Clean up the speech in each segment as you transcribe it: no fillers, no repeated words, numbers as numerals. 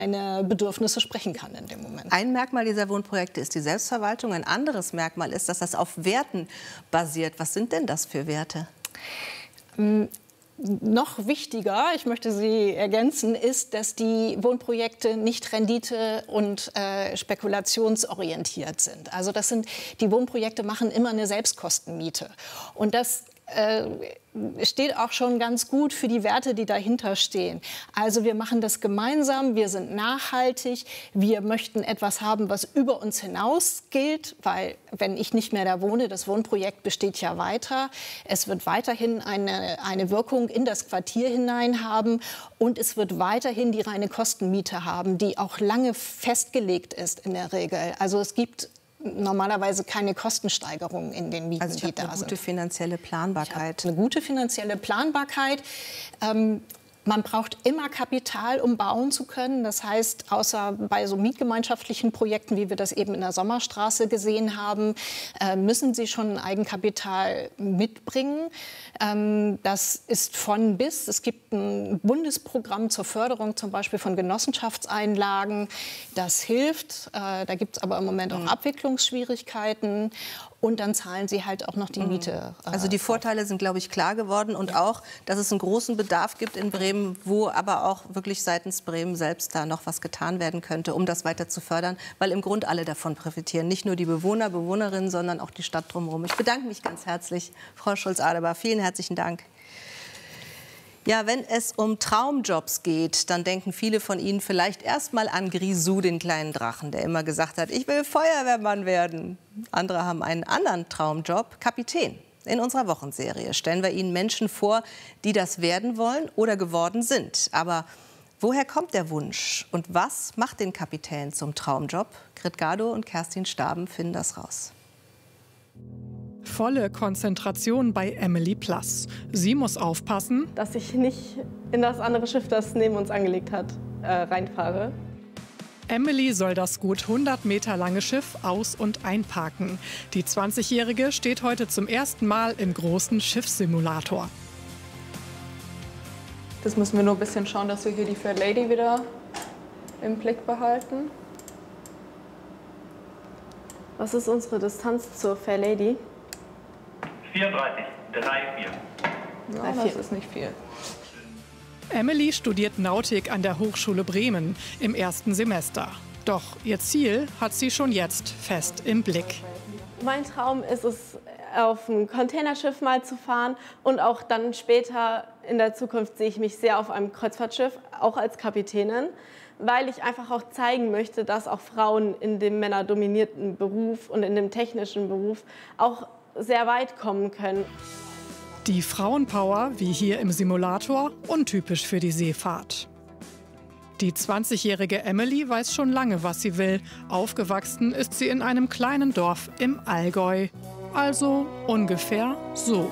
meine Bedürfnisse sprechen kann in dem Moment. Ein Merkmal dieser Wohnprojekte ist die Selbstverwaltung. Ein anderes Merkmal ist, dass das auf Werten basiert. Was sind denn das für Werte? Noch wichtiger, ich möchte Sie ergänzen, ist, dass die Wohnprojekte nicht rendite- und spekulationsorientiert sind. Also die Wohnprojekte machen immer eine Selbstkostenmiete. Und das steht auch schon ganz gut für die Werte, die dahinter stehen. Also wir machen das gemeinsam, wir sind nachhaltig, wir möchten etwas haben, was über uns hinaus gilt, weil wenn ich nicht mehr da wohne, das Wohnprojekt besteht ja weiter. Es wird weiterhin eine Wirkung in das Quartier hinein haben und es wird weiterhin die reine Kostenmiete haben, die auch lange festgelegt ist in der Regel. Also es gibt normalerweise keine Kostensteigerung in den Mieten, also ich die da sind. Eine gute finanzielle Planbarkeit. Eine gute finanzielle Planbarkeit. Man braucht immer Kapital, um bauen zu können. Das heißt, außer bei so mietgemeinschaftlichen Projekten, wie wir das eben in der Sommerstraße gesehen haben, müssen Sie schon ein Eigenkapital mitbringen. Das ist von bis. Es gibt ein Bundesprogramm zur Förderung zum Beispiel von Genossenschaftseinlagen. Das hilft. Da gibt es aber im Moment auch Abwicklungsschwierigkeiten. Und dann zahlen sie halt auch noch die Miete. Also die Vorteile sind, glaube ich, klar geworden. Und auch, dass es einen großen Bedarf gibt in Bremen, wo aber auch wirklich seitens Bremen selbst da noch was getan werden könnte, um das weiter zu fördern. Weil im Grunde alle davon profitieren. Nicht nur die Bewohner, Bewohnerinnen, sondern auch die Stadt drumherum. Ich bedanke mich ganz herzlich, Frau Schulz-Adebar. Vielen herzlichen Dank. Ja, wenn es um Traumjobs geht, dann denken viele von Ihnen vielleicht erst mal an Grisou, den kleinen Drachen, der immer gesagt hat, ich will Feuerwehrmann werden. Andere haben einen anderen Traumjob, Kapitän. In unserer Wochenserie stellen wir Ihnen Menschen vor, die das werden wollen oder geworden sind. Aber woher kommt der Wunsch und was macht den Kapitän zum Traumjob? Grit Gado und Kerstin Staben finden das raus. Volle Konzentration bei Emily Plass. Sie muss aufpassen, dass ich nicht in das andere Schiff, das neben uns angelegt hat, reinfahre. Emily soll das gut 100 Meter lange Schiff aus- und einparken. Die 20-Jährige steht heute zum ersten Mal im großen Schiffssimulator. Das müssen wir nur ein bisschen schauen, dass wir hier die Fair Lady wieder im Blick behalten. Was ist unsere Distanz zur Fair Lady? 34, 3, 4. Ja, das ist nicht viel. Emily studiert Nautik an der Hochschule Bremen im ersten Semester. Doch ihr Ziel hat sie schon jetzt fest im Blick. Mein Traum ist es, auf ein Containerschiff mal zu fahren und auch dann später in der Zukunft sehe ich mich sehr auf einem Kreuzfahrtschiff, auch als Kapitänin, weil ich einfach auch zeigen möchte, dass auch Frauen in dem männerdominierten Beruf und in dem technischen Beruf auch sehr weit kommen können. Die Frauenpower, wie hier im Simulator, untypisch für die Seefahrt. Die 20-jährige Emily weiß schon lange, was sie will. Aufgewachsen ist sie in einem kleinen Dorf im Allgäu. Also ungefähr so.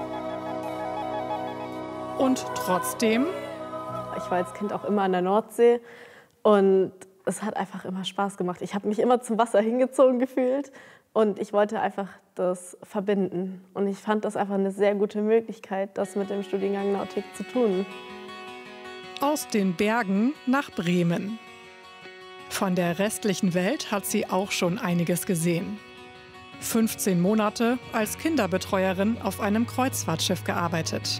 Und trotzdem? Ich war als Kind auch immer an der Nordsee und es hat einfach immer Spaß gemacht. Ich habe mich immer zum Wasser hingezogen gefühlt. Und ich wollte einfach das verbinden. Und ich fand das einfach eine sehr gute Möglichkeit, das mit dem Studiengang Nautik zu tun. Aus den Bergen nach Bremen. Von der restlichen Welt hat sie auch schon einiges gesehen. 15 Monate als Kinderbetreuerin auf einem Kreuzfahrtschiff gearbeitet.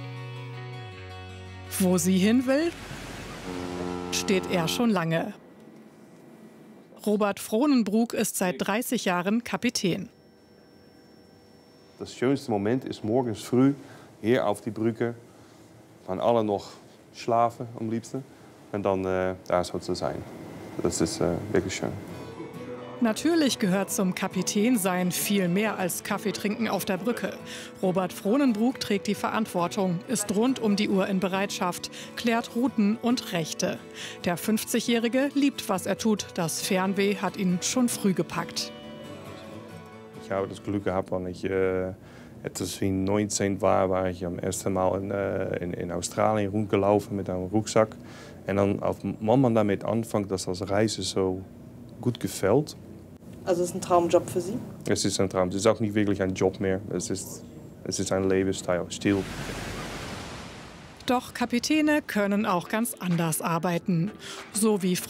Wo sie hin will, steht er schon lange. Robert Frohnenbruck ist seit 30 Jahren Kapitän. Das schönste Moment ist morgens früh hier auf die Brücke, wann alle noch schlafen am liebsten und dann da so zu sein. Das ist wirklich schön. Natürlich gehört zum Kapitänsein viel mehr als Kaffee trinken auf der Brücke. Robert Frohnenbruck trägt die Verantwortung, ist rund um die Uhr in Bereitschaft, klärt Routen und Rechte. Der 50-Jährige liebt, was er tut. Das Fernweh hat ihn schon früh gepackt. Ich habe das Glück gehabt, als ich etwas wie 19 war ich am ersten Mal in Australien rundgelaufen mit einem Rucksack. Und dann, wenn man damit anfängt, dass das Reisen so gut gefällt. Also es ist ein Traumjob für Sie? Es ist ein Traum. Es ist auch nicht wirklich ein Job mehr. Es ist ein Lebensstil. Doch Kapitäne können auch ganz anders arbeiten. So wie